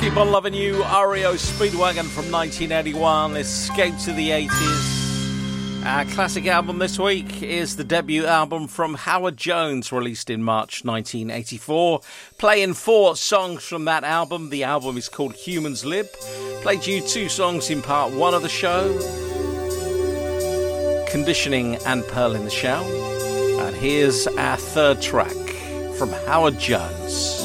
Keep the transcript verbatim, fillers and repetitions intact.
Keep on loving you, R E O Speedwagon from nineteen eighty-one, Escape to the eighties. Our classic album this week is the debut album from Howard Jones, released in March nineteen eighty-four. Playing four songs from that album. The album is called Human's Lib. Played you two songs in part one of the show, Conditioning and Pearl in the Shell. And here's our third track from Howard Jones.